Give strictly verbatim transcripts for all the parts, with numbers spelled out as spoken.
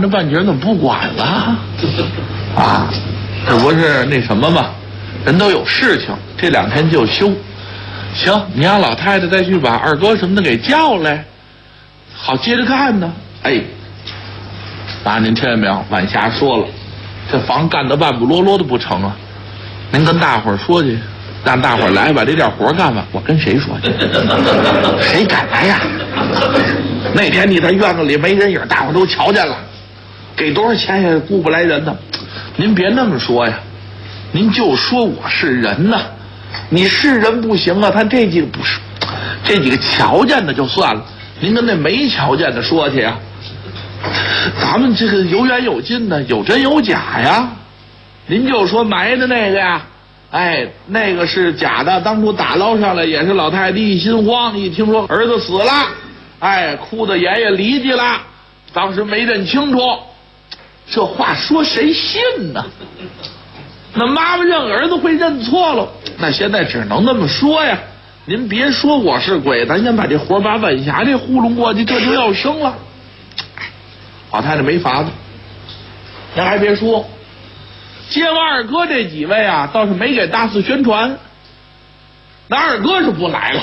着半截怎么不管了啊？这不是那什么吗？人都有事情，这两天就休。行，你让老太太再去把二哥什么的给叫来，好接着干呢。哎，那您听见没有？晚霞说了，这房干得半不啰啰的不成啊？您跟大伙儿说去，让大伙儿来把这点活干完。我跟谁说去？谁敢来呀？那天你在院子里没人影，大伙儿都瞧见了，给多少钱也雇不来人呢。您别那么说呀，您就说我是人呐。你是人不行啊，他这几个不是，这几个瞧见的就算了，您跟那没瞧见的说去呀。咱们这个有远有近的，有真有假呀。您就说埋的那个呀，哎，那个是假的，当初打捞上来也是老太太一心慌，一听说儿子死了，哎，哭得爷爷离地了，当时没认清楚，这话说谁信呢？那妈妈认儿子会认错了，那现在只能那么说呀。您别说我是鬼，咱先把这活把晚霞这糊弄过去，这就要生了。老太太没法子，您还别说，接完二哥这几位啊，倒是没给大肆宣传。那二哥是不来了，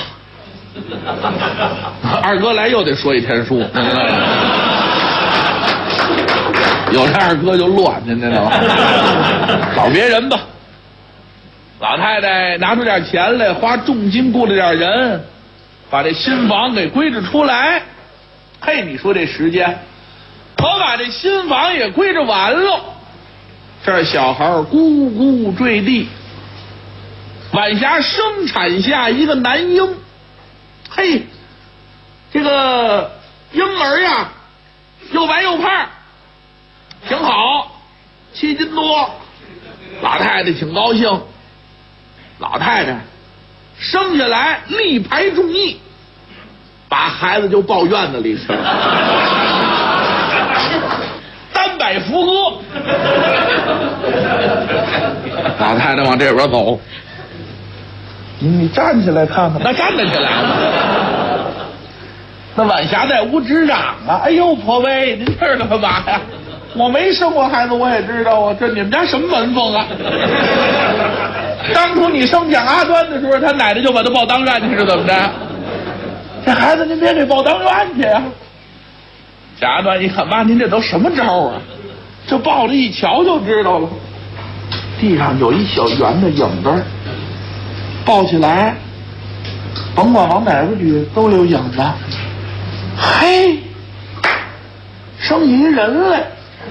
二哥来又得说一天书。有这二哥就乱，您知道吗？找别人吧。老太太拿出点钱来，花重金雇了点人，把这新房给归置出来。嘿，你说这时间，可把这新房也归置完了。这小孩咕咕坠地，晚霞生产下一个男婴。嘿，这个婴儿呀，又白又胖，挺好，七斤多。老太太挺高兴，老太太生下来力排众议，把孩子就抱院子里去了，单摆福歌。老太太往这边走，你你站起来看看，那站得起来吗？那晚霞在屋直嚷啊！哎呦，婆威，您这儿干嘛呀？我没生过孩子，我也知道啊。这你们家什么门风啊？当初你生蒋阿端的时候，他奶奶就把他抱当院去，是怎么着？这孩子您别给抱当院去呀！蒋阿端一看，妈，您这都什么招啊？这抱着一瞧就知道了，地上有一小圆的影子，抱起来，甭管往哪边举都有影子。嘿，生一人来。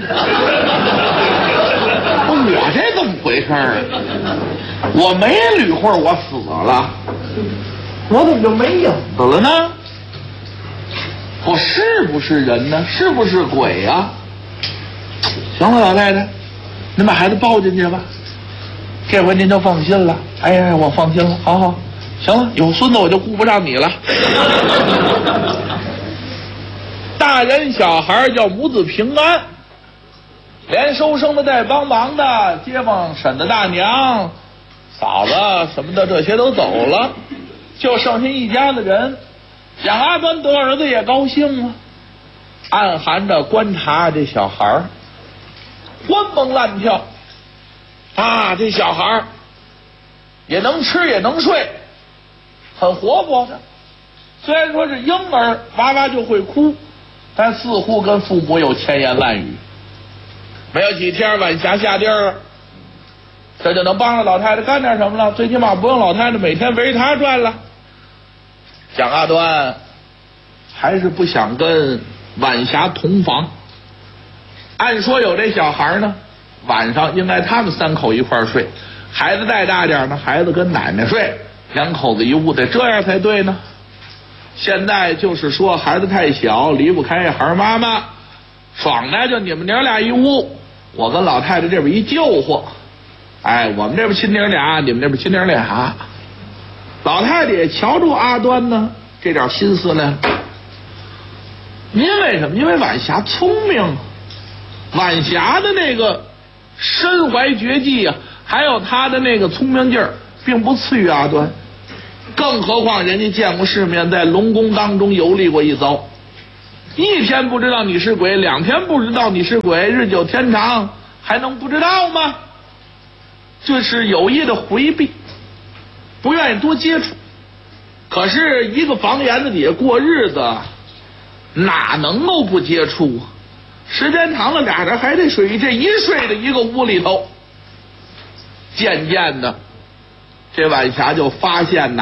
我这怎么回事啊？我没捋会儿，我死了，我怎么就没影子了呢？我是不是人呢？是不是鬼啊？行了，老太太，您把孩子抱进去吧，这回您就放心了。哎呀，我放心了，好好，行了，有孙子我就顾不上你了。大人小孩叫母子平安，连收生的带帮忙的，街坊婶子大娘嫂子什么的，这些都走了，就剩下一家的人。蒋阿端得儿子也高兴啊，暗含着观察这小孩，欢蹦乱跳啊，这小孩也能吃也能睡，很活泼的。虽然说是婴儿，哇哇就会哭，但似乎跟父母有千言万语。没有几天，晚霞下地儿，这就能帮着老太太干点什么了，最起码不用老太太每天围着她转了。蒋阿端还是不想跟晚霞同房，按说有这小孩呢，晚上应该他们三口一块睡，孩子再大点呢，孩子跟奶奶睡，两口子一屋，得这样才对呢。现在就是说孩子太小，离不开孩妈妈，爽的就你们娘俩一屋，我跟老太太这边一救活，哎，我们这边亲娘俩，你们那边亲娘俩。老太太也瞧住阿端呢，这点心思呢。因为什么？因为晚霞聪明，晚霞的那个身怀绝技啊，还有她的那个聪明劲儿，并不次于阿端。更何况人家见过世面，在龙宫当中游历过一遭。 一天不知道你是鬼，两天不知道你是鬼，日久天长还能不知道吗？这是有意的回避，不愿意多接触。可是一个房檐子底下过日子，哪能够不接触啊？时间长了，俩人还得睡，这一睡的一个屋里头。渐渐的，这晚霞就发现呐。